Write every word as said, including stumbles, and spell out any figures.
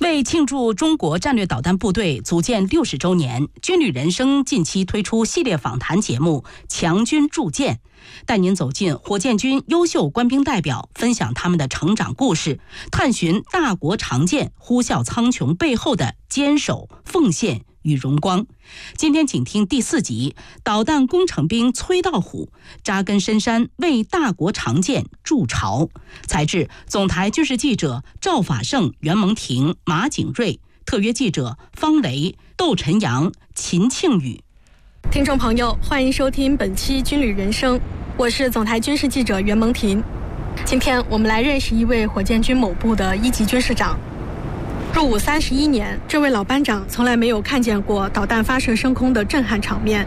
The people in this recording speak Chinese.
为庆祝中国战略导弹部队组建六十周年，军旅人生近期推出系列访谈节目《强军铸剑》，带您走进火箭军优秀官兵代表，分享他们的成长故事，探寻大国长剑呼啸苍穹背后的坚守、奉献与荣光。今天请听第四集，导弹工程兵崔道虎扎根深山，为大国长剑筑巢。采制总台军事记者赵法胜、袁蒙婷、马景瑞，特约记者方雷、窦晨阳、秦庆宇。 听众朋友，欢迎收听本期军旅人生，我是总台军事记者袁蒙婷。今天我们来认识一位火箭军某部的一级军事长。入伍三十一年，这位老班长从来没有看见过导弹发射升空的震撼场面，